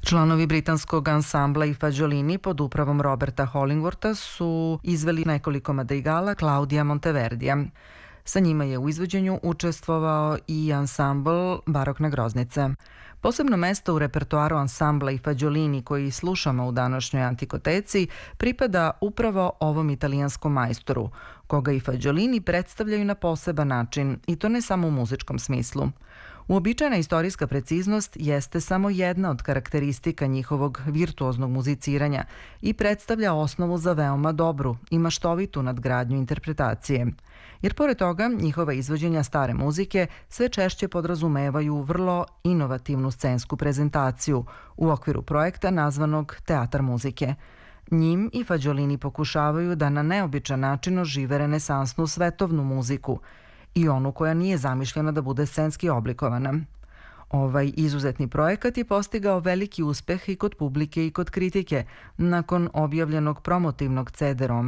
Članovi britanskog ansambla i Fagiolini pod upravom Roberta Hollingwortha su izveli nekoliko madrigala Claudia Monteverdija. Sa njima je u izvođenju učestvovao i ansambl Barokne groznice. Posebno mesto u repertoaru ansambla i Fagiolini koji slušamo u današnjoj Antikoteci pripada upravo ovom italijanskom majstoru, koga i Fagiolini predstavljaju na poseban način, i to ne samo u muzičkom smislu. Uobičajena istorijska preciznost jeste samo jedna od karakteristika njihovog virtuoznog muziciranja i predstavlja osnovu za veoma dobru i maštovitu nadgradnju interpretacije. Jer pored toga, njihova izvođenja stare muzike sve češće podrazumevaju vrlo inovativnu scensku prezentaciju u okviru projekta nazvanog Teatar muzike. Njim i Fagiolini pokušavaju da na neobičan način ožive renesansnu svetovnu muziku i onu koja nije zamišljena da bude scenski oblikovana. Ovaj izuzetni projekat je postigao veliki uspeh i kod publike i kod kritike nakon objavljenog promotivnog CD-roma